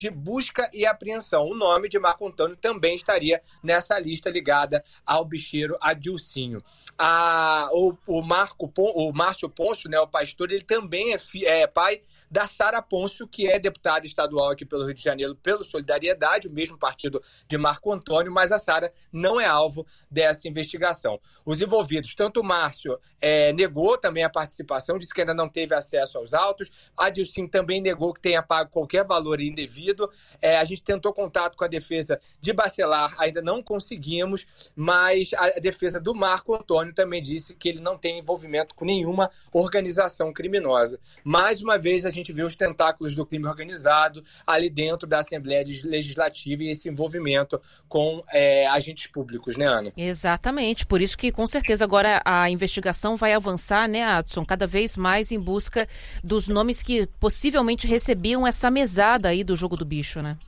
de busca e apreensão. O nome de Marco Antônio também estaria nessa lista ligada ao bicheiro Adilcinho. O Márcio Pôncio, né, o pastor, ele também é pai da Sara Pôncio, que é deputada estadual aqui pelo Rio de Janeiro pelo Solidariedade, o mesmo partido de Marco Antônio, mas a Sara não é alvo dessa investigação. Os envolvidos, tanto o Márcio negou também a participação, disse que ainda não teve acesso aos autos, a Adilcinho também negou que tenha pago qualquer valor indevido. A gente tentou contato com a defesa de Bacelar, ainda não conseguimos, mas a defesa do Marco Antônio também disse que ele não tem envolvimento com nenhuma organização criminosa. Mais uma vez, a gente vê os tentáculos do crime organizado ali dentro da Assembleia Legislativa e esse envolvimento com agentes públicos, né, Ana? Exatamente, por isso que com certeza agora a investigação vai avançar, né, Adson, cada vez mais em busca dos nomes que possivelmente recebiam essa mesada aí do jogo do bicho, né?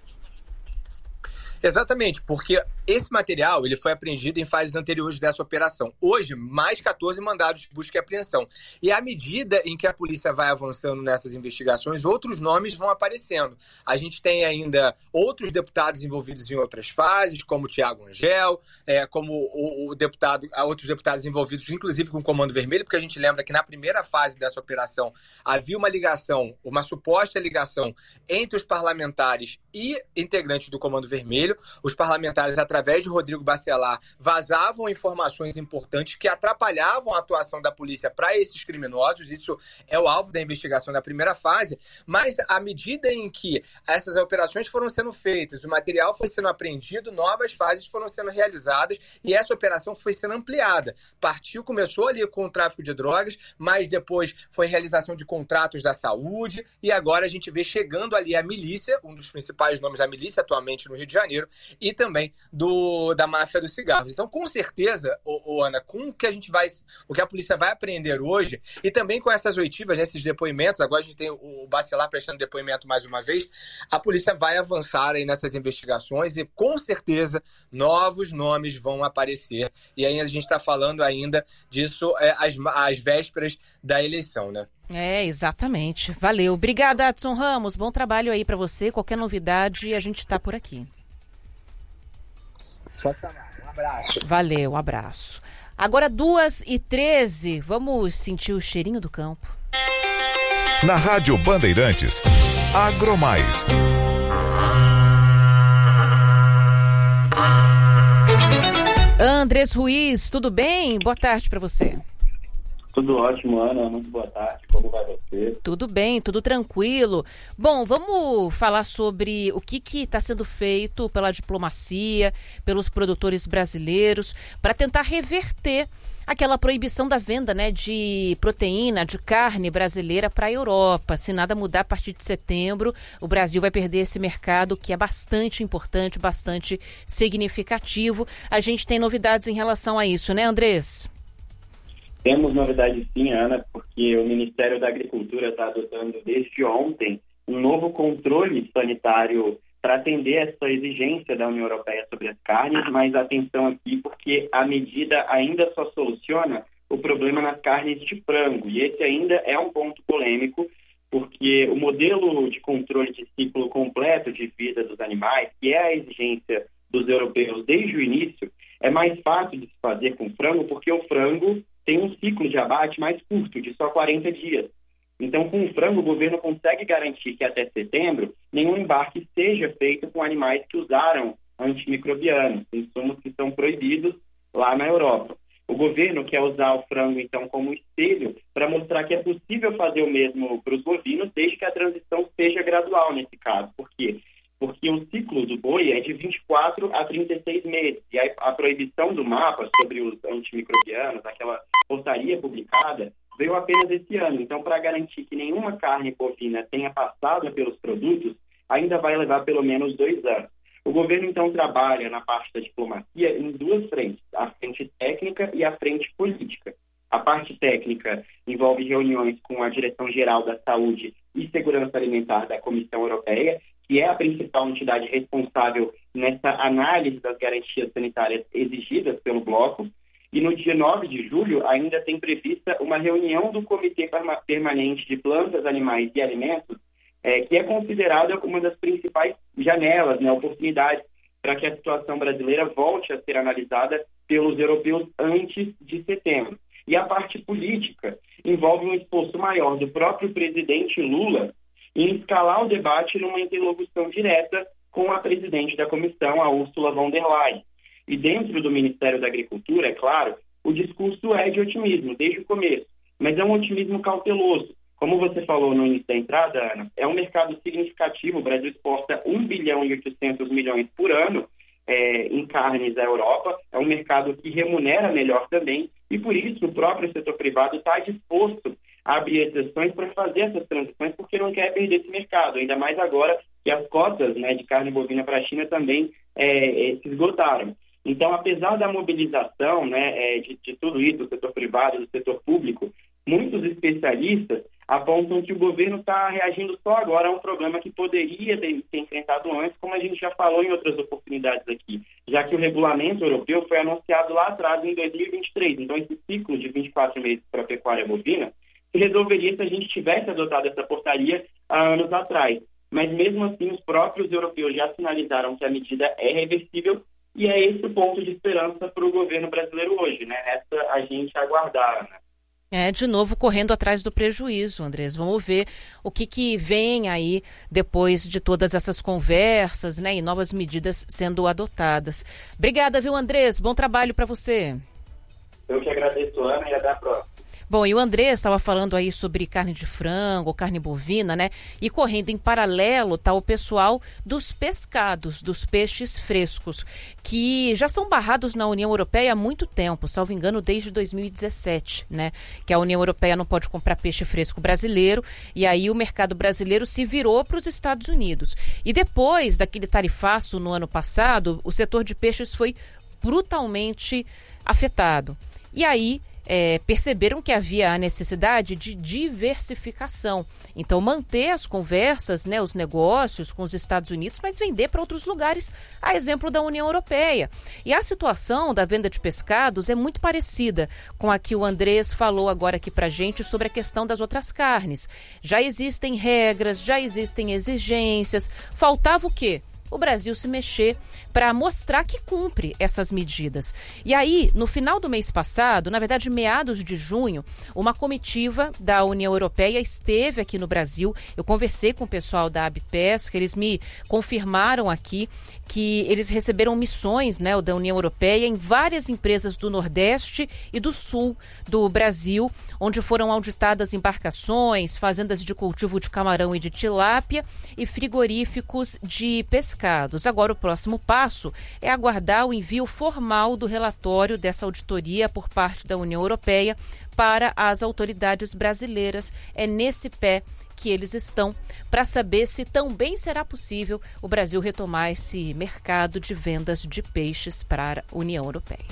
Exatamente, porque esse material ele foi apreendido em fases anteriores dessa operação. Hoje, mais 14 mandados de busca e apreensão. E à medida em que a polícia vai avançando nessas investigações, outros nomes vão aparecendo. A gente tem ainda outros deputados envolvidos em outras fases, como o Tiago Angel, como outros deputados envolvidos, inclusive com o Comando Vermelho, porque a gente lembra que na primeira fase dessa operação havia uma ligação, uma suposta ligação entre os parlamentares e integrantes do Comando Vermelho. Os parlamentares, através de Rodrigo Bacelar, vazavam informações importantes que atrapalhavam a atuação da polícia para esses criminosos. Isso é o alvo da investigação da primeira fase. Mas, à medida em que essas operações foram sendo feitas, o material foi sendo apreendido, novas fases foram sendo realizadas e essa operação foi sendo ampliada. Começou ali com o tráfico de drogas, mas depois foi realização de contratos da saúde e agora a gente vê chegando ali a milícia, um dos principais nomes da milícia atualmente no Rio de Janeiro, e também da máfia dos cigarros. Então, com certeza, Ana, com o que a polícia vai apreender hoje, e também com essas oitivas, esses depoimentos, agora a gente tem o Bacelar prestando depoimento mais uma vez, a polícia vai avançar aí nessas investigações e, com certeza, novos nomes vão aparecer. E aí a gente está falando ainda disso às vésperas da eleição, né? Exatamente. Valeu. Obrigada, Adson Ramos. Bom trabalho aí para você. Qualquer novidade, a gente está por aqui. Só chamar. Um abraço. Valeu, um abraço. Agora 2h13, vamos sentir o cheirinho do campo. Na Rádio Bandeirantes, Agromais. Andrés Ruiz, tudo bem? Boa tarde para você. Tudo ótimo, Ana. Muito boa tarde. Como vai você? Tudo bem, tudo tranquilo. Bom, vamos falar sobre o que está sendo feito pela diplomacia, pelos produtores brasileiros, para tentar reverter aquela proibição da venda, né, de proteína, de carne brasileira para a Europa. Se nada mudar, a partir de setembro, o Brasil vai perder esse mercado que é bastante importante, bastante significativo. A gente tem novidades em relação a isso, né, Andrés? Temos novidades sim, Ana, porque o Ministério da Agricultura está adotando desde ontem um novo controle sanitário para atender essa exigência da União Europeia sobre as carnes, mas atenção aqui porque a medida ainda só soluciona o problema nas carnes de frango, e esse ainda é um ponto polêmico, porque o modelo de controle de ciclo completo de vida dos animais, que é a exigência dos europeus desde o início, é mais fácil de se fazer com frango, porque o frango tem um ciclo de abate mais curto, de só 40 dias. Então, com o frango, o governo consegue garantir que até setembro nenhum embarque seja feito com animais que usaram antimicrobianos, insumos que são proibidos lá na Europa. O governo quer usar o frango, então, como espelho para mostrar que é possível fazer o mesmo para os bovinos, desde que a transição seja gradual nesse caso. Por quê? Porque o ciclo do boi é de 24 a 36 meses. E a proibição do mapa sobre os antimicrobianos, aquela portaria publicada, veio apenas esse ano. Então, para garantir que nenhuma carne bovina tenha passado pelos produtos, ainda vai levar pelo menos 2 anos. O governo, então, trabalha na parte da diplomacia em 2 frentes, a frente técnica e a frente política. A parte técnica envolve reuniões com a Direção-Geral da Saúde e Segurança Alimentar da Comissão Europeia, que é a principal entidade responsável nessa análise das garantias sanitárias exigidas pelo bloco. E no dia 9 de julho ainda tem prevista uma reunião do Comitê Permanente de Plantas, Animais e Alimentos, que é considerada como uma das principais janelas, né, oportunidades para que a situação brasileira volte a ser analisada pelos europeus antes de setembro. E a parte política envolve um esforço maior do próprio presidente Lula em escalar o debate numa interlocução direta com a presidente da comissão, a Ursula von der Leyen. E dentro do Ministério da Agricultura, é claro, o discurso é de otimismo, desde o começo, mas é um otimismo cauteloso. Como você falou no início da entrada, Ana, é um mercado significativo. O Brasil exporta 1 bilhão e 800 milhões por ano em carnes à Europa. É um mercado que remunera melhor também e, por isso, o próprio setor privado está disposto a abrir exceções para fazer essas transições, porque não quer perder esse mercado, ainda mais agora que as cotas, né, de carne bovina para a China também se esgotaram. Então, apesar da mobilização, né, de tudo isso, do setor privado, do setor público, muitos especialistas apontam que o governo está reagindo só agora a um problema que poderia ter enfrentado antes, como a gente já falou em outras oportunidades aqui, já que o regulamento europeu foi anunciado lá atrás, em 2023. Então, esse ciclo de 24 meses para a pecuária bovina se resolveria se a gente tivesse adotado essa portaria há anos atrás. Mas, mesmo assim, os próprios europeus já sinalizaram que a medida é reversível e é esse o ponto de esperança para o governo brasileiro hoje, né? Resta a gente aguardar, né? De novo, correndo atrás do prejuízo, Andrés. Vamos ver o que vem aí depois de todas essas conversas, né, e novas medidas sendo adotadas. Obrigada, viu, Andrés? Bom trabalho para você. Eu que agradeço, Ana, e até a próxima. Bom, e o Andrés estava falando aí sobre carne de frango, carne bovina, né? E correndo em paralelo está o pessoal dos pescados, dos peixes frescos, que já são barrados na União Europeia há muito tempo, salvo engano, desde 2017, né? Que a União Europeia não pode comprar peixe fresco brasileiro, e aí o mercado brasileiro se virou para os Estados Unidos. E depois daquele tarifaço no ano passado, o setor de peixes foi brutalmente afetado. E aí perceberam que havia a necessidade de diversificação. Então, manter as conversas, né, os negócios com os Estados Unidos, mas vender para outros lugares, a exemplo da União Europeia. E a situação da venda de pescados é muito parecida com a que o Andrés falou agora aqui para a gente sobre a questão das outras carnes. Já existem regras, já existem exigências. Faltava o quê? O Brasil se mexer para mostrar que cumpre essas medidas. E aí, no final do mês passado, na verdade, meados de junho, uma comitiva da União Europeia esteve aqui no Brasil. Eu conversei com o pessoal da ABPESC, eles me confirmaram aqui que eles receberam missões, né, da União Europeia em várias empresas do Nordeste e do Sul do Brasil, onde foram auditadas embarcações, fazendas de cultivo de camarão e de tilápia e frigoríficos de pescados. Agora, o próximo passo é aguardar o envio formal do relatório dessa auditoria por parte da União Europeia para as autoridades brasileiras. É nesse pé que eles estão para saber se também será possível o Brasil retomar esse mercado de vendas de peixes para a União Europeia.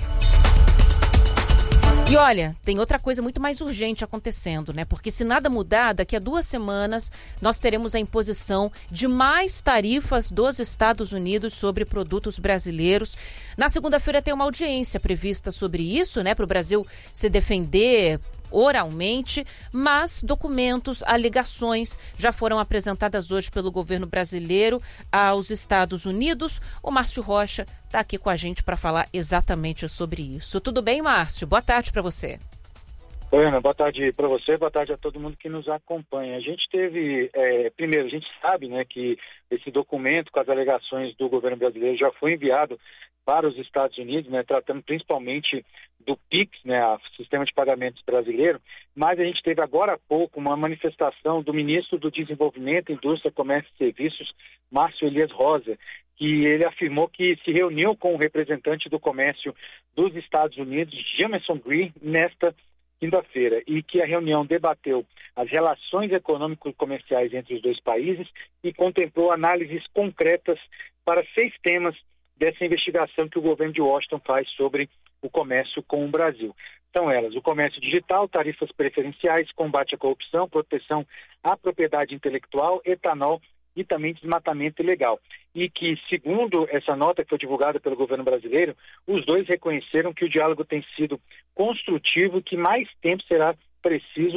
E olha, tem outra coisa muito mais urgente acontecendo, né? Porque se nada mudar, daqui a 2 semanas nós teremos a imposição de mais tarifas dos Estados Unidos sobre produtos brasileiros. Na segunda-feira tem uma audiência prevista sobre isso, né? Para o Brasil se defender oralmente, mas documentos, alegações já foram apresentadas hoje pelo governo brasileiro aos Estados Unidos. O Márcio Rocha está aqui com a gente para falar exatamente sobre isso. Tudo bem, Márcio? Boa tarde para você. Oi, Ana, boa tarde para você, boa tarde a todo mundo que nos acompanha. A gente teve, primeiro, a gente sabe, né, que esse documento com as alegações do governo brasileiro já foi enviado para os Estados Unidos, né, tratando principalmente do PIX, né, o Sistema de Pagamentos Brasileiro, mas a gente teve agora há pouco uma manifestação do ministro do Desenvolvimento, Indústria, Comércio e Serviços, Márcio Elias Rosa, que ele afirmou que se reuniu com o representante do comércio dos Estados Unidos, Jamieson Green, nesta quinta-feira, e que a reunião debateu as relações econômico-comerciais entre os dois países e contemplou análises concretas para 6 temas dessa investigação que o governo de Washington faz sobre o comércio com o Brasil. São elas: o comércio digital, tarifas preferenciais, combate à corrupção, proteção à propriedade intelectual, etanol e também desmatamento ilegal. E que, segundo essa nota que foi divulgada pelo governo brasileiro, os dois reconheceram que o diálogo tem sido construtivo e que mais tempo será preciso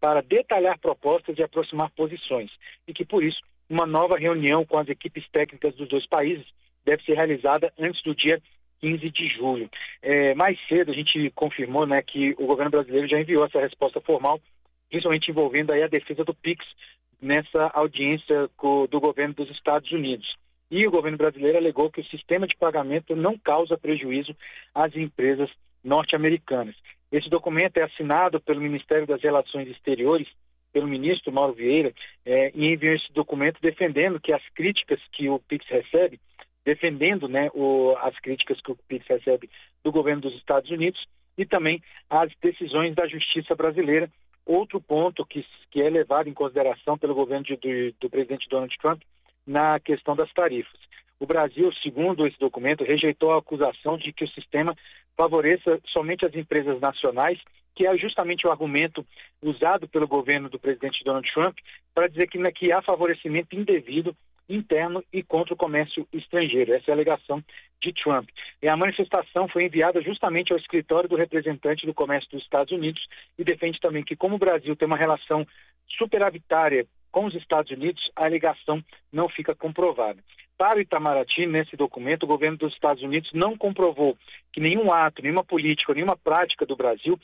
para detalhar propostas e aproximar posições, e que, por isso, uma nova reunião com as equipes técnicas dos dois países deve ser realizada antes do dia 15 de julho. Mais cedo a gente confirmou, né, que o governo brasileiro já enviou essa resposta formal, principalmente envolvendo aí a defesa do PIX nessa audiência do governo dos Estados Unidos. E o governo brasileiro alegou que o sistema de pagamento não causa prejuízo às empresas norte-americanas. Esse documento é assinado pelo Ministério das Relações Exteriores, pelo ministro Mauro Vieira, e enviou esse documento defendendo que as críticas que o PIX recebe, defendendo, né, as críticas que o PIX recebe do governo dos Estados Unidos e também as decisões da justiça brasileira. Outro ponto que é levado em consideração pelo governo do presidente Donald Trump na questão das tarifas. O Brasil, segundo esse documento, rejeitou a acusação de que o sistema favoreça somente as empresas nacionais, que é justamente o argumento usado pelo governo do presidente Donald Trump para dizer que há favorecimento indevido interno e contra o comércio estrangeiro. Essa é a alegação de Trump. E a manifestação foi enviada justamente ao escritório do representante do comércio dos Estados Unidos e defende também que, como o Brasil tem uma relação superavitária com os Estados Unidos, a alegação não fica comprovada. Para o Itamaraty, nesse documento, o governo dos Estados Unidos não comprovou que nenhum ato, nenhuma política, nenhuma prática do Brasil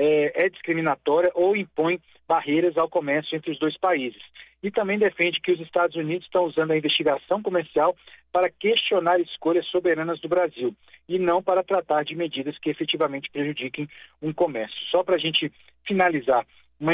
é discriminatória ou impõe barreiras ao comércio entre os dois países. E também defende que os Estados Unidos estão usando a investigação comercial para questionar escolhas soberanas do Brasil e não para tratar de medidas que efetivamente prejudiquem um comércio. Só para a gente finalizar,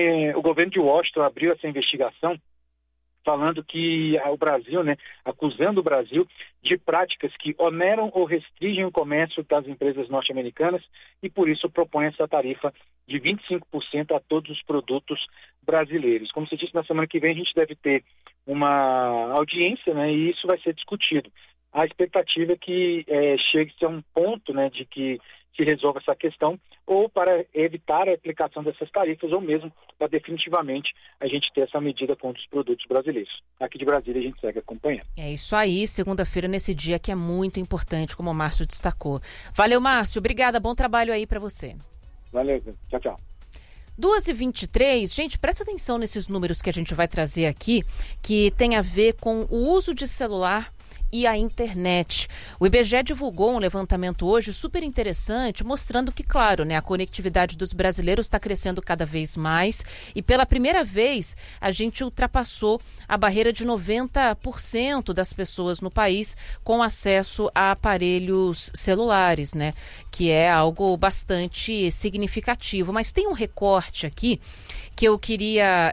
o governo de Washington abriu essa investigação falando que o Brasil, né, acusando o Brasil de práticas que oneram ou restringem o comércio das empresas norte-americanas e, por isso, propõe essa tarifa de 25% a todos os produtos brasileiros. Como você disse, na semana que vem a gente deve ter uma audiência, né, e isso vai ser discutido. A expectativa é que chegue-se a um ponto, né, de que se resolva essa questão, ou para evitar a aplicação dessas tarifas, ou mesmo para definitivamente a gente ter essa medida contra os produtos brasileiros. Aqui de Brasília a gente segue acompanhando. É isso aí, segunda-feira nesse dia que é muito importante, como o Márcio destacou. Valeu, Márcio, obrigada, bom trabalho aí para você. Valeu, tchau, tchau. 2h23, gente, presta atenção nesses números que a gente vai trazer aqui, que tem a ver com o uso de celular e a internet. O IBGE divulgou um levantamento hoje super interessante, mostrando que, claro, né, a conectividade dos brasileiros está crescendo cada vez mais e pela primeira vez a gente ultrapassou a barreira de 90% das pessoas no país com acesso a aparelhos celulares, né, que é algo bastante significativo. Mas tem um recorte aqui que eu queria,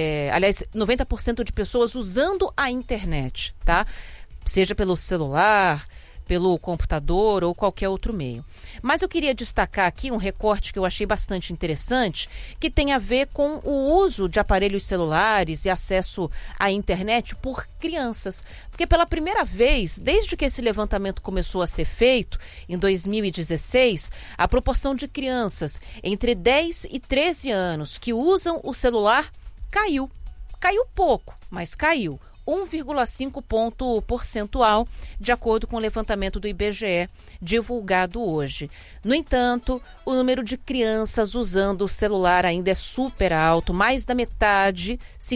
90% de pessoas usando a internet, tá? Seja pelo celular, pelo computador ou qualquer outro meio. Mas eu queria destacar aqui um recorte que eu achei bastante interessante, que tem a ver com o uso de aparelhos celulares e acesso à internet por crianças. Porque pela primeira vez, desde que esse levantamento começou a ser feito, em 2016, a proporção de crianças entre 10 e 13 anos que usam o celular caiu. Caiu pouco, mas caiu. 1,5 ponto percentual, de acordo com o levantamento do IBGE divulgado hoje. No entanto, o número de crianças usando o celular ainda é super alto. Mais da metade,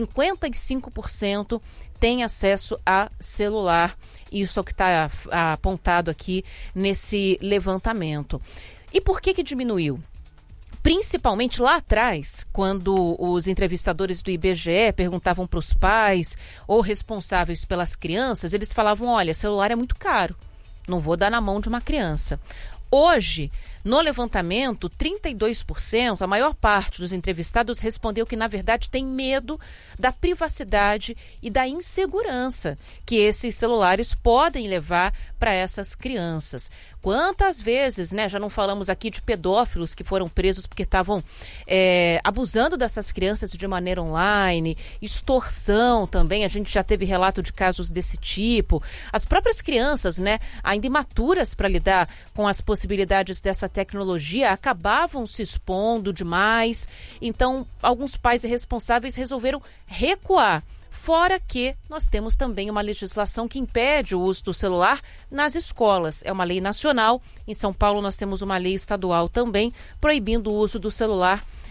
55%, tem acesso a celular. Isso é o que está apontado aqui nesse levantamento. E por que diminuiu? Principalmente lá atrás, quando os entrevistadores do IBGE perguntavam para os pais ou responsáveis pelas crianças, eles falavam, olha, celular é muito caro, não vou dar na mão de uma criança. Hoje, no levantamento, 32%, a maior parte dos entrevistados respondeu que, na verdade, tem medo da privacidade e da insegurança que esses celulares podem levar para essas crianças. Quantas vezes, né, já não falamos aqui de pedófilos que foram presos porque estavam abusando dessas crianças de maneira online, extorsão também, a gente já teve relato de casos desse tipo. As próprias crianças, né, ainda imaturas para lidar com as possibilidades dessa tecnologia, acabavam se expondo demais. Então, alguns pais irresponsáveis resolveram recuar. Fora que nós temos também uma legislação que impede o uso do celular nas escolas. É uma lei nacional. Em São Paulo nós temos uma lei estadual também proibindo o uso do celular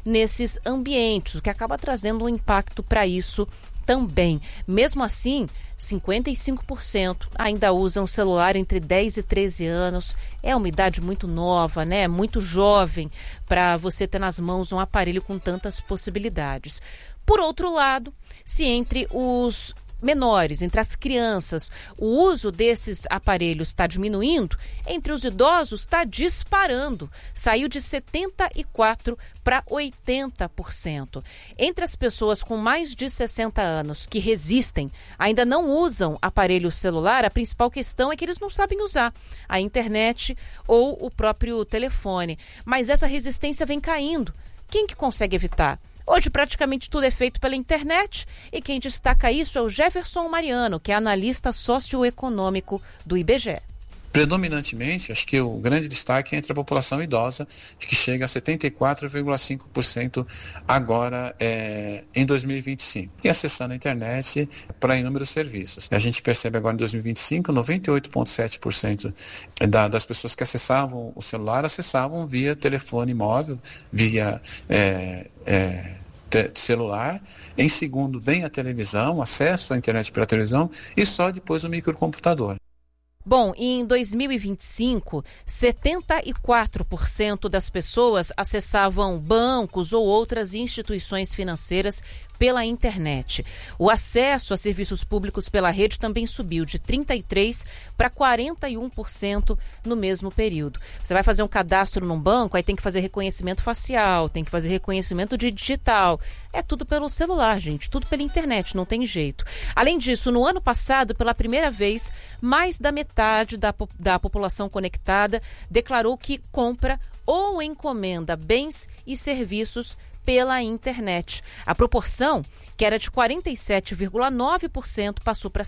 nesses ambientes, o que acaba trazendo um impacto para isso também. Mesmo assim, 55% ainda usam celular entre 10 e 13 anos. É uma idade muito nova, né? Muito jovem para você ter nas mãos um aparelho com tantas possibilidades. Por outro lado, se entre os menores, entre as crianças, o uso desses aparelhos está diminuindo, entre os idosos está disparando. Saiu de 74% para 80%. Entre as pessoas com mais de 60 anos que resistem, ainda não usam aparelho celular, a principal questão é que eles não sabem usar a internet ou o próprio telefone. Mas essa resistência vem caindo. Quem que consegue evitar? Hoje praticamente tudo é feito pela internet e quem destaca isso é o Jefferson Mariano, que é analista socioeconômico do IBGE. Predominantemente, acho que o grande destaque é entre a população idosa, que chega a 74,5% agora em 2025. E acessando a internet para inúmeros serviços. A gente percebe agora em 2025, 98,7% das pessoas que acessavam o celular, acessavam via telefone móvel, via celular. Em segundo vem a televisão, acesso à internet pela televisão e só depois o microcomputador. Bom, em 2025, 74% das pessoas acessavam bancos ou outras instituições financeiras pela internet. O acesso a serviços públicos pela rede também subiu de 33% para 41% no mesmo período. Você vai fazer um cadastro num banco, aí tem que fazer reconhecimento facial, tem que fazer reconhecimento de digital. É tudo pelo celular, gente, tudo pela internet, não tem jeito. Além disso, no ano passado, pela primeira vez, mais da metade da população conectada declarou que compra ou encomenda bens e serviços pela internet. A proporção, que era de 47,9%, passou para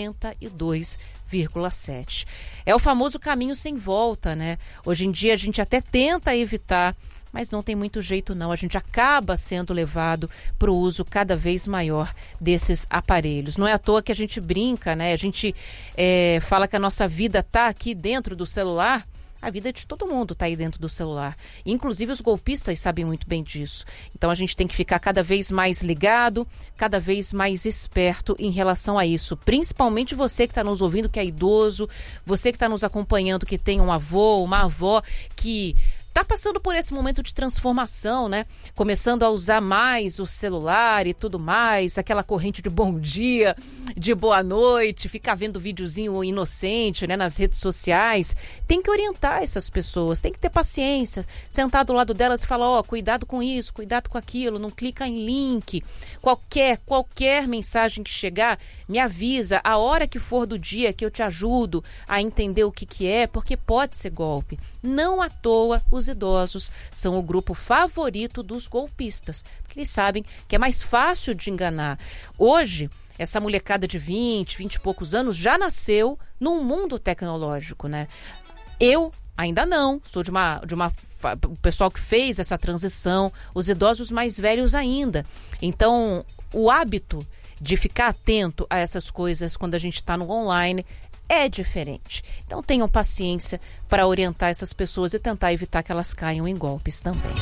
52,7%. É o famoso caminho sem volta, né? Hoje em dia a gente até tenta evitar, mas não tem muito jeito não. A gente acaba sendo levado para o uso cada vez maior desses aparelhos. Não é à toa que a gente brinca, né? A gente fala que a nossa vida está aqui dentro do celular. A vida de todo mundo está aí dentro do celular. Inclusive os golpistas sabem muito bem disso. Então a gente tem que ficar cada vez mais ligado, cada vez mais esperto em relação a isso. Principalmente você que está nos ouvindo, que é idoso, você que está nos acompanhando, que tem um avô, uma avó que está passando por esse momento de transformação, né? Começando a usar mais o celular e tudo mais, aquela corrente de bom dia, de boa noite, ficar vendo videozinho inocente, né, nas redes sociais. Tem que orientar essas pessoas, tem que ter paciência, sentar do lado delas e falar, cuidado com isso, cuidado com aquilo, não clica em link. Qualquer mensagem que chegar, me avisa a hora que for do dia que eu te ajudo a entender o que é, porque pode ser golpe. Não à toa, os idosos são o grupo favorito dos golpistas, porque eles sabem que é mais fácil de enganar. Hoje, essa molecada de 20 e poucos anos já nasceu num mundo tecnológico, né? Eu ainda não, sou de uma o pessoal que fez essa transição, os idosos mais velhos ainda. Então, o hábito de ficar atento a essas coisas quando a gente está no online é diferente. Então tenham paciência para orientar essas pessoas e tentar evitar que elas caiam em golpes também.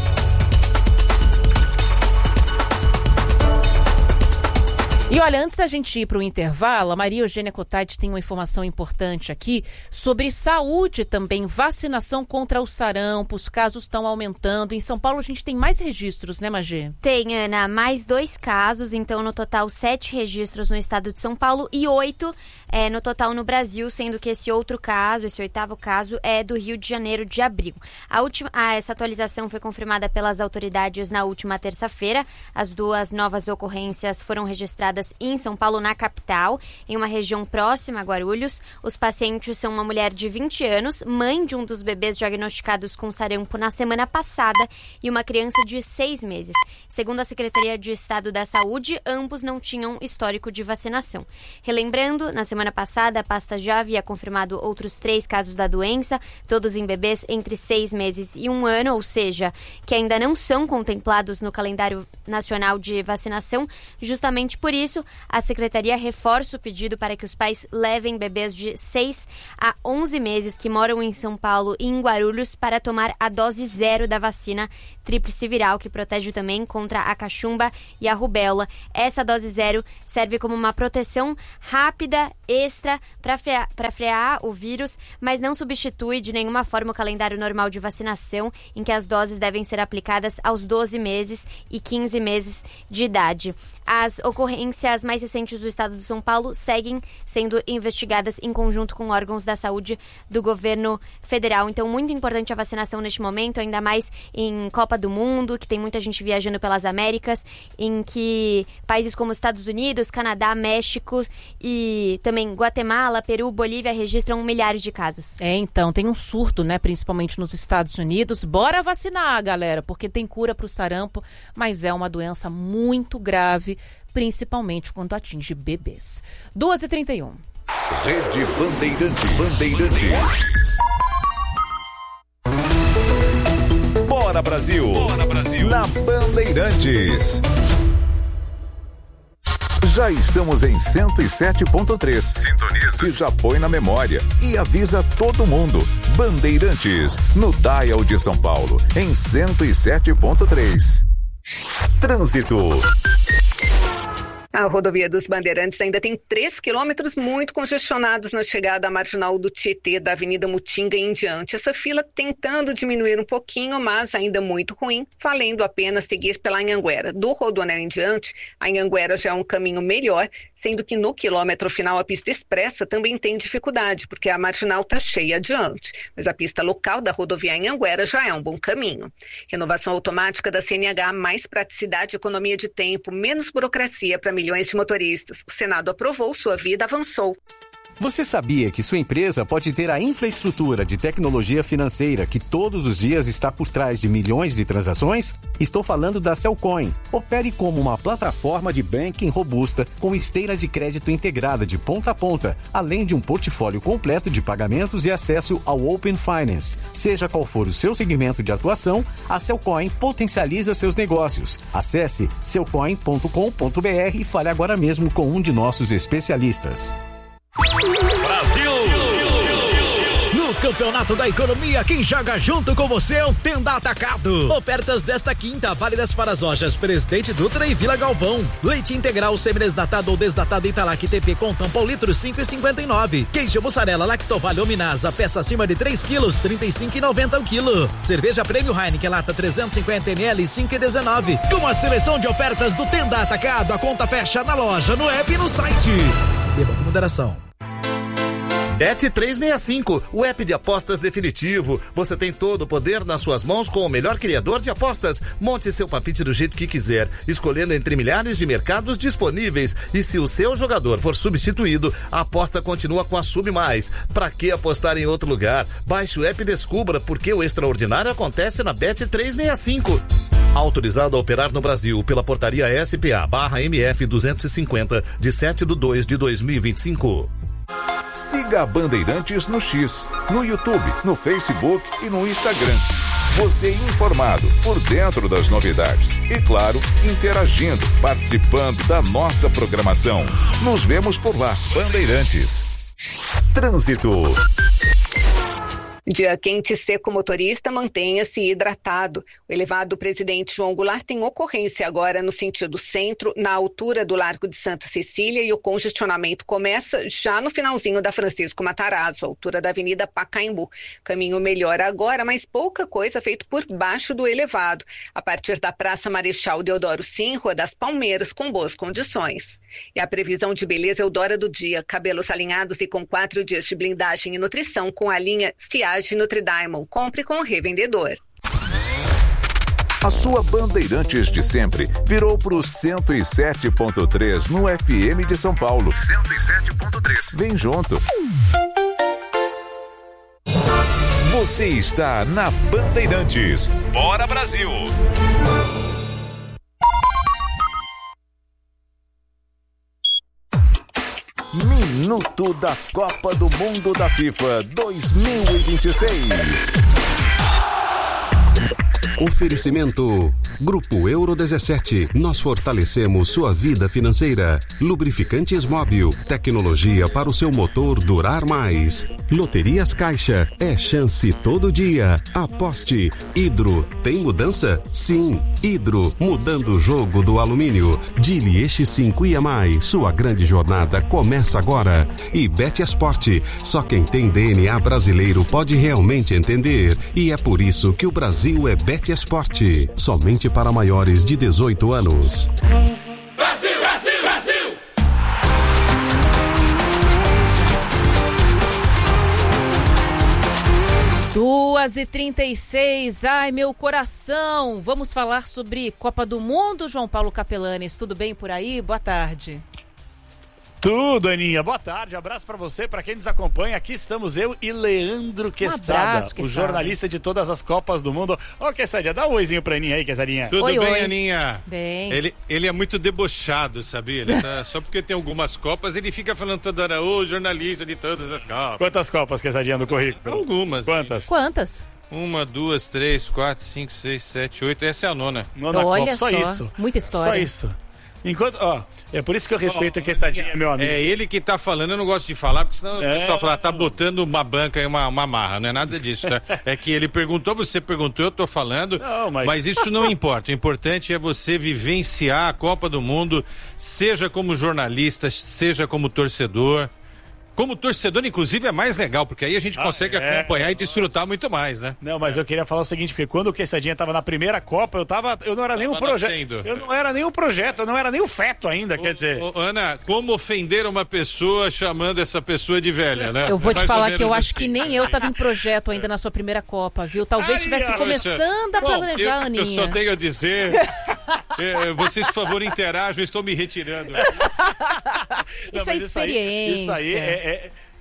E olha, antes da gente ir para o intervalo, a Maria Eugênia Cotati tem uma informação importante aqui sobre saúde também, vacinação contra o sarampo, os casos estão aumentando. Em São Paulo a gente tem mais registros, né, Magê? Tem, Ana, mais 2 casos, então no total 7 registros no estado de São Paulo e 8 no total no Brasil, sendo que esse 8º caso é do Rio de Janeiro de Abrigo. Essa atualização foi confirmada pelas autoridades na última terça-feira. As 2 novas ocorrências foram registradas em São Paulo, na capital, em uma região próxima a Guarulhos. Os pacientes são uma mulher de 20 anos, mãe de um dos bebês diagnosticados com sarampo na semana passada e uma criança de 6 meses. Segundo a Secretaria de Estado da Saúde, ambos não tinham histórico de vacinação. Relembrando, na semana semana passada, a pasta já havia confirmado outros 3 casos da doença, todos em bebês entre 6 meses e 1 ano, ou seja, que ainda não são contemplados no calendário nacional de vacinação. Justamente por isso, a Secretaria reforça o pedido para que os pais levem bebês de 6 a 11 meses que moram em São Paulo e em Guarulhos para tomar a dose 0 da vacina tríplice viral, que protege também contra a cachumba e a rubéola. Essa dose 0 serve como uma proteção rápida, extra, para frear o vírus, mas não substitui de nenhuma forma o calendário normal de vacinação, em que as doses devem ser aplicadas aos 12 meses e 15 meses de idade. As ocorrências mais recentes do estado de São Paulo seguem sendo investigadas em conjunto com órgãos da saúde do governo federal. Então, muito importante a vacinação neste momento, ainda mais em Copa do Mundo, que tem muita gente viajando pelas Américas, em que países como Estados Unidos, Canadá, México e também Guatemala, Peru, Bolívia registram milhares de casos. Então, tem um surto, né, principalmente nos Estados Unidos. Bora vacinar, galera, porque tem cura para o sarampo, mas é uma doença muito grave, principalmente quando atinge bebês. 2h31. Rede Bandeirantes. Bora Brasil! Bora Brasil! Na Bandeirantes. Já estamos em 107.3. Sintoniza. Que já põe na memória e avisa todo mundo. Bandeirantes, no dial de São Paulo, em 107.3. Trânsito. A rodovia dos Bandeirantes ainda tem 3 quilômetros muito congestionados na chegada à marginal do Tietê, da Avenida Mutinga em diante. Essa fila tentando diminuir um pouquinho, mas ainda muito ruim, valendo a pena seguir pela Anhanguera. Do Rodoanel em diante, a Anhanguera já é um caminho melhor, sendo que no quilômetro final a pista expressa também tem dificuldade, porque a marginal está cheia adiante. Mas a pista local da rodovia Anhanguera já é um bom caminho. Renovação automática da CNH, mais praticidade, economia de tempo, menos burocracia para milhões de motoristas. O Senado aprovou, sua vida avançou. Você sabia que sua empresa pode ter a infraestrutura de tecnologia financeira que todos os dias está por trás de milhões de transações? Estou falando da Cellcoin. Opere como uma plataforma de banking robusta com esteira de crédito integrada de ponta a ponta, além de um portfólio completo de pagamentos e acesso ao Open Finance. Seja qual for o seu segmento de atuação, a Cellcoin potencializa seus negócios. Acesse cellcoin.com.br e fale agora mesmo com um de nossos especialistas. Brasil! No Campeonato da Economia, quem joga junto com você é o Tenda Atacado. Ofertas desta quinta, válidas para as lojas Presidente Dutra e Vila Galvão. Leite integral semi-desnatado ou desnatado Italac TP com tampa litro 5,59. Queijo mussarela Lactovale Minasa, peça acima de 3 quilos, 35,90 o quilo. Cerveja Prêmio Heineken lata 350 ml, 5,19. Com a seleção de ofertas do Tenda Atacado, a conta fecha na loja, no app e no site. Beba com moderação. Bet365, o app de apostas definitivo. Você tem todo o poder nas suas mãos com o melhor criador de apostas. Monte seu palpite do jeito que quiser, escolhendo entre milhares de mercados disponíveis. E se o seu jogador for substituído, a aposta continua com a Sub+. Pra que apostar em outro lugar? Baixe o app e descubra porque o extraordinário acontece na Bet365. Autorizado a operar no Brasil pela portaria SPA/MF 250 de 7/2/2025. Siga a Bandeirantes no X, no YouTube, no Facebook e no Instagram. Você informado, por dentro das novidades e, claro, interagindo, participando da nossa programação. Nos vemos por lá. Bandeirantes. Trânsito. Dia quente e seco, motorista, mantenha-se hidratado. O elevado Presidente João Goulart tem ocorrência agora no sentido centro, na altura do Largo de Santa Cecília, e o congestionamento começa já no finalzinho da Francisco Matarazzo, altura da Avenida Pacaembu. Caminho melhora agora, mas pouca coisa feito por baixo do elevado. A partir da Praça Marechal Deodoro Sim, Rua das Palmeiras, com boas condições. E a previsão de beleza Eudora do dia, cabelos alinhados e com 4 dias de blindagem e nutrição com a linha Ciage Nutridiamond. Compre com o revendedor. A sua Bandeirantes de sempre virou para o 107.3 no FM de São Paulo. 107.3. Vem junto. Você está na Bandeirantes. Bora Brasil! no Tudo da Copa do Mundo da FIFA 2026. Oferecimento Grupo Euro 17. Nós fortalecemos sua vida financeira. Lubrificantes Móbil. Tecnologia para o seu motor durar mais. Loterias Caixa. É chance todo dia. Aposte. Hidro. Tem mudança? Sim. Hidro. Mudando o jogo do alumínio. Dili X5 IMI. Sua grande jornada começa agora. E Betesporte. Só quem tem DNA brasileiro pode realmente entender. E é por isso que o Brasil é Betesporte. Somente para maiores de 18 anos. Brasil, Brasil, Brasil! Duas e 36, ai meu coração. Vamos falar sobre Copa do Mundo, João Paulo Capelanes. Tudo bem por aí? Boa tarde. Tudo, Aninha. Boa tarde, abraço pra você, pra quem nos acompanha. Aqui estamos eu e Leandro Quesada, o jornalista de todas as Copas do Mundo. Ô, Quessadinha, dá um oizinho pra Aninha aí, Quessadinha. Tudo oi, bem, oi. Aninha? Bem. Ele é muito debochado, sabia? Ele tá, só porque tem algumas Copas, ele fica falando toda hora, ô, jornalista de todas as Copas. Quantas Copas, Quessadinha, no currículo? Algumas. Quantas? 1, 2, 3, 4, 5, 6, 7, 8, essa é a nona. Nona Olha Copa, só isso. Muita história. Só isso. Enquanto, ó, é por isso que eu respeito a Quessadinha, meu amigo. É ele que tá falando, eu não gosto de falar, porque senão o pessoal fala, tá botando uma banca e uma marra, não é nada disso, tá? É que ele perguntou, você perguntou, eu tô falando, não, mas isso não importa. O importante é você vivenciar a Copa do Mundo, seja como jornalista, seja como torcedor. Como torcedor, inclusive, é mais legal, porque aí a gente consegue acompanhar e desfrutar muito mais, né? Não, mas eu queria falar o seguinte, porque quando o Quessadinha tava na primeira Copa, eu não era nem um projeto. Eu não era nem um projeto, eu não era nem um feto ainda, quer dizer. Ana, como ofender uma pessoa chamando essa pessoa de velha, né? Eu vou te falar que eu acho assim. que nem eu tava em projeto ainda na sua primeira Copa, viu? Talvez estivesse começando a planejar, Aninha. Eu só tenho a dizer, vocês, por favor, interajam, eu estou me retirando. Isso é experiência. Isso aí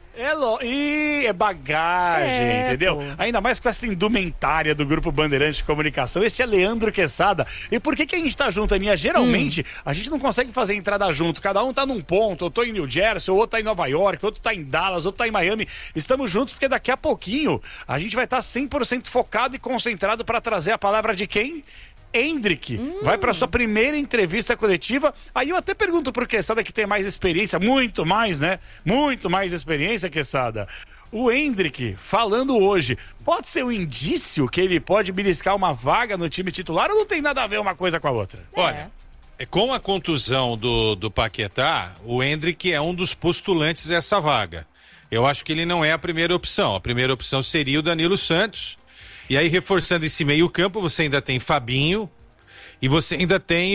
é bagagem, entendeu? Pô. Ainda mais com essa indumentária do Grupo Bandeirante de Comunicação. Este é Leandro Quesada. E por que a gente tá junto, Aninha? Geralmente, a gente não consegue fazer entrada junto. Cada um tá num ponto. Eu tô em New Jersey, outro tá em Nova York, outro tá em Dallas, outro tá em Miami. Estamos juntos porque daqui a pouquinho a gente vai estar 100% focado e concentrado para trazer a palavra de quem? Endrick vai para sua primeira entrevista coletiva. Aí eu até pergunto pro Quesada, que tem mais experiência, muito mais, né? Muito mais experiência, Quesada. O Endrick falando hoje, pode ser um indício que ele pode beliscar uma vaga no time titular ou não tem nada a ver uma coisa com a outra? Olha, com a contusão do Paquetá, o Endrick é um dos postulantes dessa vaga. Eu acho que ele não é a primeira opção. A primeira opção seria o Danilo Santos. E aí, reforçando esse meio campo, você ainda tem Fabinho e você ainda tem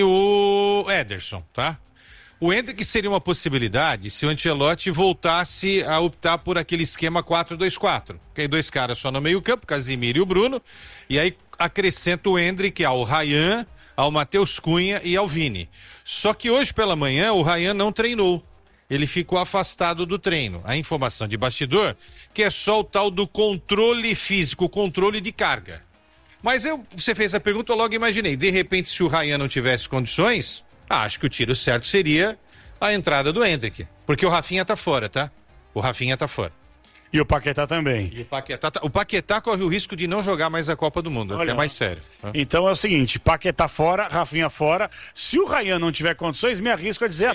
o Ederson, tá? O Endrick seria uma possibilidade se o Ancelotti voltasse a optar por aquele esquema 4-2-4. Que aí 2 caras só no meio campo, Casimiro e o Bruno, e aí acrescenta o Endrick ao Ryan, ao Matheus Cunha e ao Vini. Só que hoje pela manhã o Ryan não treinou. Ele ficou afastado do treino. A informação de bastidor, que é só o tal do controle físico, controle de carga. Mas você fez a pergunta, eu logo imaginei. De repente, se o Ryan não tivesse condições, acho que o tiro certo seria a entrada do Endrick. Porque o Rafinha tá fora, tá? O Rafinha tá fora. E o Paquetá também. E o Paquetá corre o risco de não jogar mais a Copa do Mundo. Olha, é mais sério. Então é o seguinte, Paquetá fora, Rafinha fora. Se o Ryan não tiver condições, me arrisco a dizer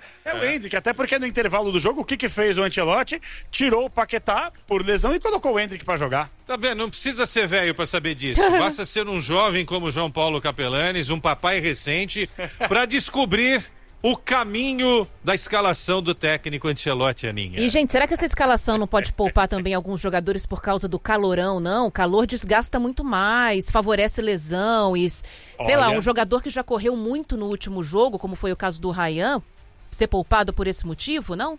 o Endrick, até porque no intervalo do jogo, o que fez o Ancelotti? Tirou o Paquetá por lesão e colocou o Endrick pra jogar. Tá vendo? Não precisa ser velho pra saber disso. Basta ser um jovem como o João Paulo Capelanes, um papai recente, pra descobrir o caminho da escalação do técnico Ancelotti, Aninha. E, gente, será que essa escalação não pode poupar também alguns jogadores por causa do calorão, não? O calor desgasta muito mais, favorece lesão e, sei lá, um jogador que já correu muito no último jogo, como foi o caso do Ryan, ser poupado por esse motivo, não?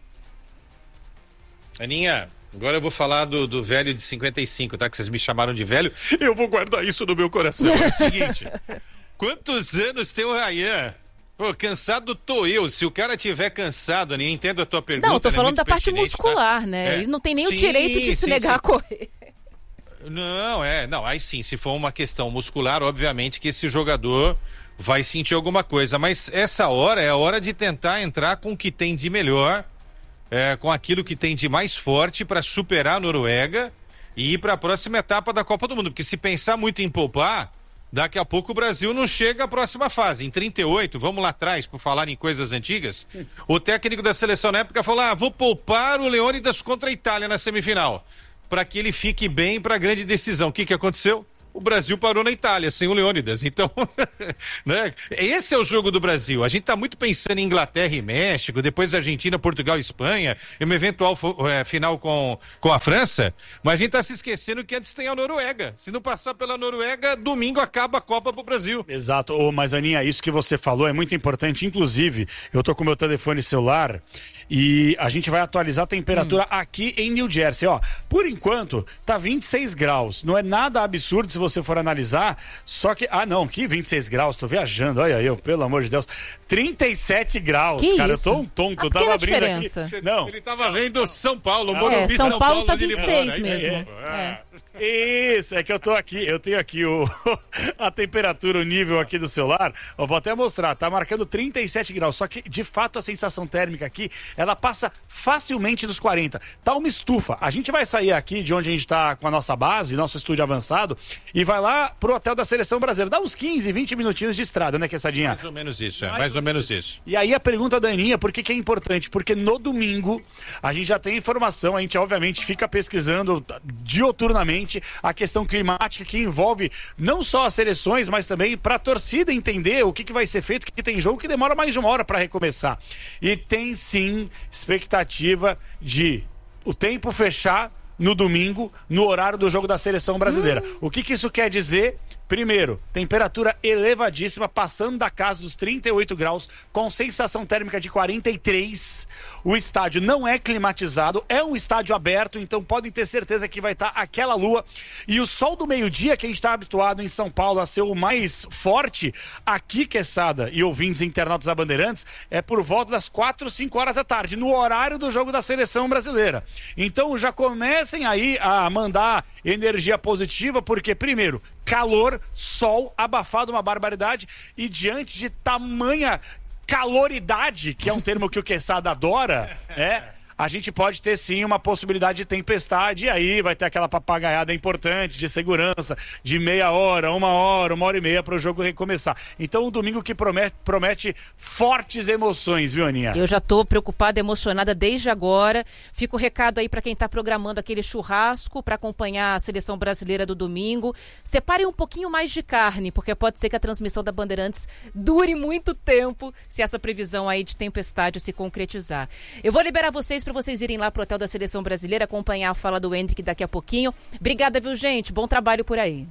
Aninha, agora eu vou falar do velho de 55, tá? Que vocês me chamaram de velho. Eu vou guardar isso no meu coração. É o seguinte, quantos anos tem o Ryan? Pô, cansado tô eu. Se o cara tiver cansado, nem entendo a tua pergunta. Não, eu tô falando da parte pertinente, muscular, tá? né? Ele não tem nem o direito de se negar a correr. Não, aí sim, se for uma questão muscular, obviamente que esse jogador vai sentir alguma coisa, mas essa hora é a hora de tentar entrar com o que tem de melhor com aquilo que tem de mais forte para superar a Noruega e ir para a próxima etapa da Copa do Mundo. Porque se pensar muito em poupar, daqui a pouco o Brasil não chega à próxima fase. Em 38, vamos lá atrás, por falar em coisas antigas, o técnico da seleção na época falou: vou poupar o Leônidas contra a Itália na semifinal, para que ele fique bem para a grande decisão. O que aconteceu? O Brasil parou na Itália, sem o Leônidas. Então, né? Esse é o jogo do Brasil. A gente está muito pensando em Inglaterra e México, depois Argentina, Portugal e Espanha, e uma eventual final com a França, mas a gente está se esquecendo que antes tem a Noruega. Se não passar pela Noruega, domingo acaba a Copa pro Brasil. Exato. Mas, Aninha, isso que você falou é muito importante. Inclusive, eu tô com meu telefone celular e a gente vai atualizar a temperatura aqui em New Jersey. Ó, por enquanto, tá 26 graus. Não é nada absurdo se você for analisar, só que... que 26 graus, tô viajando, olha eu, pelo amor de Deus. 37 graus, que cara, isso? eu tô um tonto, eu tava abrindo diferença. aqui. Não. Ele tava vendo São Paulo, Morumbi, São Paulo tá de 26 mesmo. Isso, é que eu tenho aqui a temperatura, o nível aqui do celular, eu vou até mostrar, tá marcando 37 graus, só que de fato a sensação térmica aqui, ela passa facilmente dos 40, tá uma estufa. A gente vai sair aqui de onde a gente tá com a nossa base, nosso estúdio avançado, e vai lá pro hotel da Seleção Brasileira, dá uns 15, 20 minutinhos de estrada, né, Quessadinha? Mais ou menos isso, mais ou menos isso. E aí a pergunta da Aninha, por que é importante? Porque no domingo a gente já tem informação, a gente obviamente fica pesquisando dioturnamente a questão climática que envolve não só as seleções, mas também para a torcida entender o que vai ser feito, que tem jogo que demora mais de uma hora para recomeçar. E tem sim expectativa de o tempo fechar no domingo, no horário do jogo da Seleção Brasileira. O que isso quer dizer? Primeiro, temperatura elevadíssima, passando da casa dos 38 graus, com sensação térmica de 43. O estádio não é climatizado, é um estádio aberto, então podem ter certeza que vai estar aquela lua. E o sol do meio-dia, que a gente está habituado em São Paulo a ser o mais forte, aqui, Quesada e ouvintes internautas da Bandeirantes, é por volta das 4, 5 horas da tarde, no horário do jogo da Seleção Brasileira. Então já comecem aí a mandar energia positiva, porque primeiro, calor, sol, abafado, uma barbaridade, e diante de tamanha caloridade, que é um termo que o Quesada adora, a gente pode ter sim uma possibilidade de tempestade, e aí vai ter aquela papagaiada importante de segurança, de meia hora, uma hora e meia para o jogo recomeçar. Então um domingo que promete fortes emoções, viu, Aninha? Eu já tô preocupada, emocionada desde agora. Fica o recado aí para quem tá programando aquele churrasco para acompanhar a Seleção Brasileira do domingo. Separem um pouquinho mais de carne, porque pode ser que a transmissão da Bandeirantes dure muito tempo se essa previsão aí de tempestade se concretizar. Eu vou liberar vocês para vocês irem lá pro hotel da Seleção Brasileira, acompanhar a fala do Hendrick daqui a pouquinho. Obrigada, viu, gente? Bom trabalho por aí.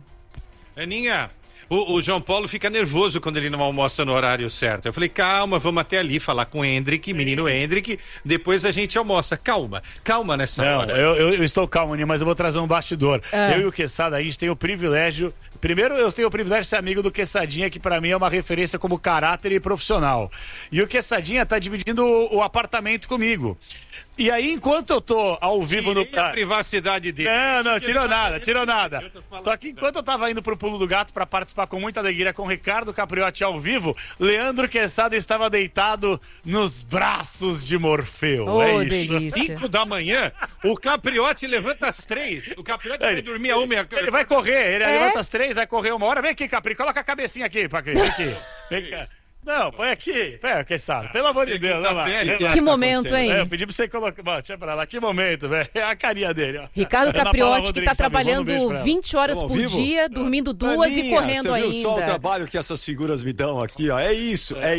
Aninha, o João Paulo fica nervoso quando ele não almoça no horário certo. Eu falei, calma, vamos até ali falar com o Hendrick, menino Hendrick, depois a gente almoça. Calma nessa hora. Eu estou calmo, Aninha, mas eu vou trazer um bastidor. Eu e o Quesada, a gente tem o privilégio... Primeiro, eu tenho o privilégio de ser amigo do Quessadinha, que pra mim é uma referência como caráter e profissional. E o Quessadinha tá dividindo o apartamento comigo. E aí, enquanto eu tô ao vivo no... a privacidade dele. Não, tirou nada. Só que enquanto eu tava indo pro Pulo do Gato pra participar com muita alegria com o Ricardo Capriotti ao vivo, Leandro Quesada estava deitado nos braços de Morfeu. Delícia. 5 da manhã, o Capriotti levanta às 3. O Capriotti vai dormir a 1. Ele vai correr, ele levanta às 3, vai correr uma hora. Vem aqui, Capri, coloca a cabecinha aqui, Pacri. Vem cá. Não, põe aqui. Quem sabe? Pelo amor de Deus. Que momento, hein? Eu pedi pra você colocar. Deixa pra lá. Que momento, velho. É a carinha dele, ó. Ricardo Capriotti, que tá trabalhando 20 horas por dia, dormindo 2 e correndo ainda. Você viu só o trabalho que essas figuras me dão aqui, ó. É isso. Dá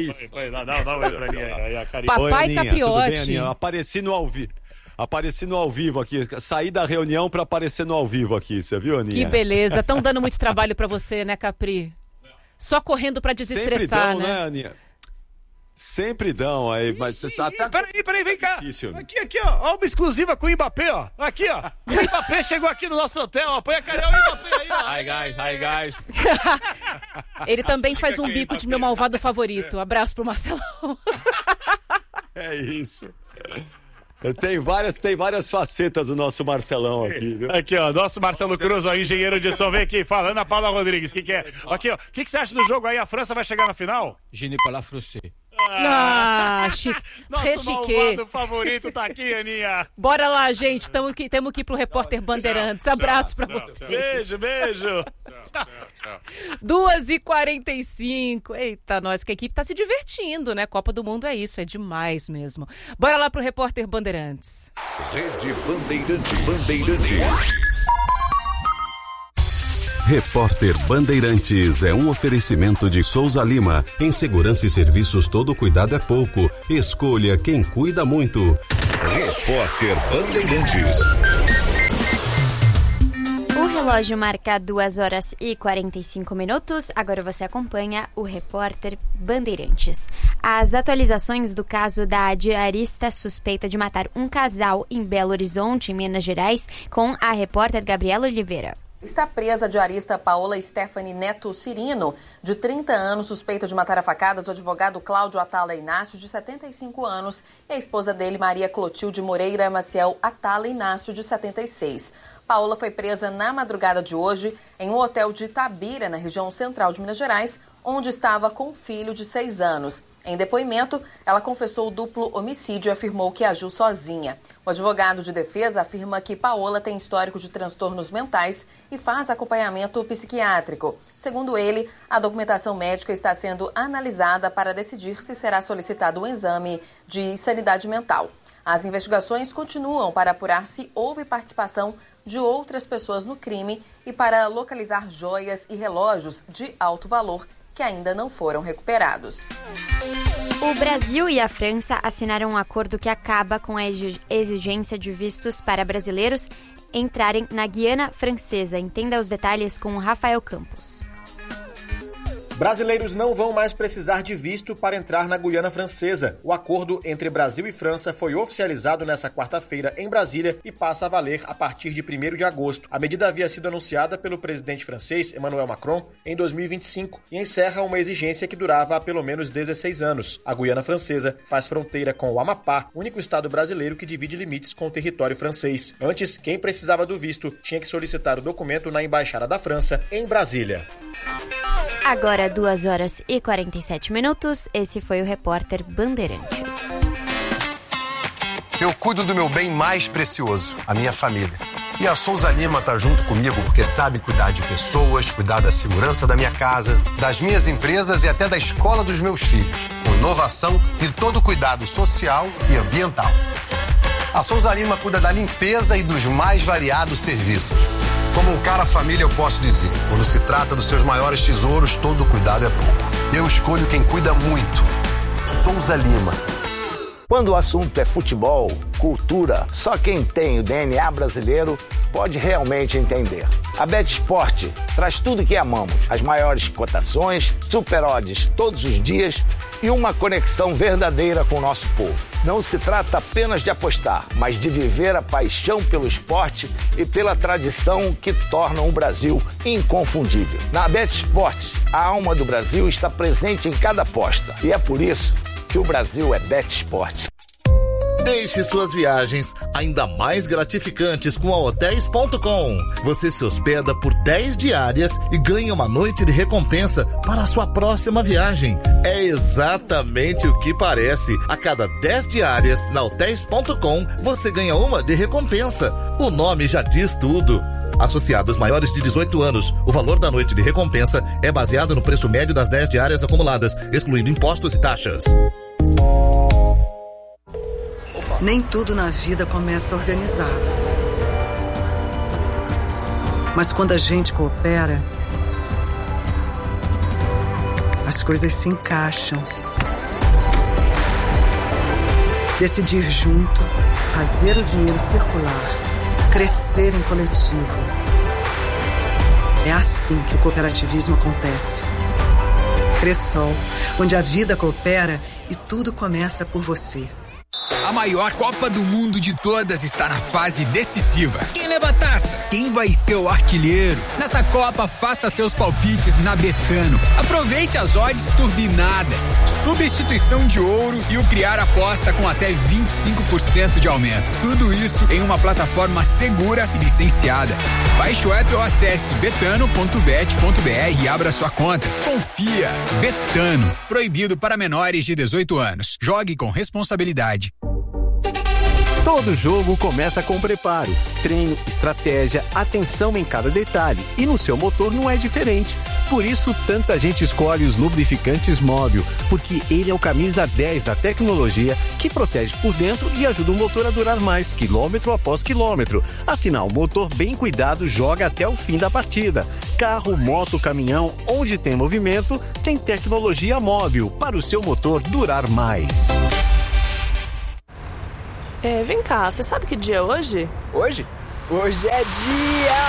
a carinha. Papai Capriotti. Tudo bem, Aninha? Apareci no ao vivo aqui, saí da reunião pra aparecer no ao vivo aqui, você viu, Aninha? Que beleza, estão dando muito trabalho pra você, né, Capri? Só correndo pra desestressar, sempre dão, né, Aninha? Sempre dão, aí, mas você sabe... Peraí, vem cá. Aqui, ó, uma exclusiva com o Mbappé, ó. Aqui, ó, o Mbappé chegou aqui no nosso hotel, ó, põe a carinha, o Mbappé aí, ó. Hi guys. Ele também faz um bico de meu malvado favorito. Abraço pro Marcelão. É isso. Tem várias facetas o nosso Marcelão aqui, viu? Aqui, ó, nosso Marcelo Cruz, ó, engenheiro de som, vem aqui, fala, Ana Paula Rodrigues, que é? Aqui, ó, o que você acha do jogo aí? A França vai chegar na final? Je n'ai pas la français. Nosso malvado favorito tá aqui, Aninha. Bora lá, gente. Temos que ir pro Repórter Bandeirantes. Abraço pra você. Beijo. 2h45. Eita, nós que a equipe tá se divertindo, né? Copa do Mundo é isso, é demais mesmo. Bora lá pro Repórter Bandeirantes. Rede Bandeirantes. Repórter Bandeirantes é um oferecimento de Souza Lima. Em segurança e serviços, todo cuidado é pouco. Escolha quem cuida muito. Repórter Bandeirantes. O relógio marca 2h45. Agora você acompanha o Repórter Bandeirantes. As atualizações do caso da diarista suspeita de matar um casal em Belo Horizonte, em Minas Gerais, com a repórter Gabriela Oliveira. Está presa a diarista Paola Stephanie Neto Cirino, de 30 anos, suspeita de matar a facadas o advogado Cláudio Atala Inácio, de 75 anos, e a esposa dele, Maria Clotilde Moreira Maciel Atala Inácio, de 76. Paola foi presa na madrugada de hoje em um hotel de Itabira, na região central de Minas Gerais, onde estava com um filho de 6 anos. Em depoimento, ela confessou o duplo homicídio e afirmou que agiu sozinha. O advogado de defesa afirma que Paola tem histórico de transtornos mentais e faz acompanhamento psiquiátrico. Segundo ele, a documentação médica está sendo analisada para decidir se será solicitado um exame de sanidade mental. As investigações continuam para apurar se houve participação de outras pessoas no crime e para localizar joias e relógios de alto valor que ainda não foram recuperados. O Brasil e a França assinaram um acordo que acaba com a exigência de vistos para brasileiros entrarem na Guiana Francesa. Entenda os detalhes com o Rafael Campos. Brasileiros não vão mais precisar de visto para entrar na Guiana Francesa. O acordo entre Brasil e França foi oficializado nesta quarta-feira em Brasília e passa a valer a partir de 1º de agosto. A medida havia sido anunciada pelo presidente francês Emmanuel Macron em 2025 e encerra uma exigência que durava há pelo menos 16 anos. A Guiana Francesa faz fronteira com o Amapá, único estado brasileiro que divide limites com o território francês. Antes, quem precisava do visto tinha que solicitar o documento na Embaixada da França em Brasília. Agora 2h47. Esse foi o Repórter Bandeirantes. Eu cuido do meu bem mais precioso, a minha família. E a Souza Lima tá junto comigo porque sabe cuidar de pessoas, cuidar da segurança da minha casa, das minhas empresas e até da escola dos meus filhos, com inovação e todo cuidado social e ambiental. A Souza Lima cuida da limpeza e dos mais variados serviços. Como um cara família, eu posso dizer, quando se trata dos seus maiores tesouros, todo cuidado é pouco. Eu escolho quem cuida muito. Souza Lima. Quando o assunto é futebol, cultura, só quem tem o DNA brasileiro pode realmente entender. A BetSport traz tudo que amamos. As maiores cotações, super odds todos os dias e uma conexão verdadeira com o nosso povo. Não se trata apenas de apostar, mas de viver a paixão pelo esporte e pela tradição que tornam o Brasil inconfundível. Na BetSport, a alma do Brasil está presente em cada aposta. E é por isso que o Brasil é BetSport. Deixe suas viagens ainda mais gratificantes com a Hotéis.com. Você se hospeda por 10 diárias e ganha uma noite de recompensa para a sua próxima viagem. É exatamente o que parece. A cada 10 diárias na Hotéis.com, você ganha uma de recompensa. O nome já diz tudo. Associados maiores de 18 anos, o valor da noite de recompensa é baseado no preço médio das 10 diárias acumuladas, excluindo impostos e taxas. Nem tudo na vida começa organizado. Mas quando a gente coopera, as coisas se encaixam. Decidir junto, fazer o dinheiro circular, crescer em coletivo. É assim que o cooperativismo acontece. Cressol, onde a vida coopera e tudo começa por você. A maior Copa do Mundo de todas está na fase decisiva. Quem leva a taça? Quem vai ser o artilheiro? Nessa Copa, faça seus palpites na Betano. Aproveite as odds turbinadas, substituição de ouro e o criar aposta com até 25% de aumento. Tudo isso em uma plataforma segura e licenciada. Baixe o app ou acesse betano.bet.br e abra sua conta. Confia. Betano. Proibido para menores de 18 anos. Jogue com responsabilidade. Todo jogo começa com preparo, treino, estratégia, atenção em cada detalhe. E no seu motor não é diferente. Por isso, tanta gente escolhe os lubrificantes Móbil, porque ele é o camisa 10 da tecnologia que protege por dentro e ajuda o motor a durar mais, quilômetro após quilômetro. Afinal, o motor bem cuidado joga até o fim da partida. Carro, moto, caminhão, onde tem movimento, tem tecnologia Móbil para o seu motor durar mais. Vem cá, você sabe que dia é hoje? Hoje? Hoje é dia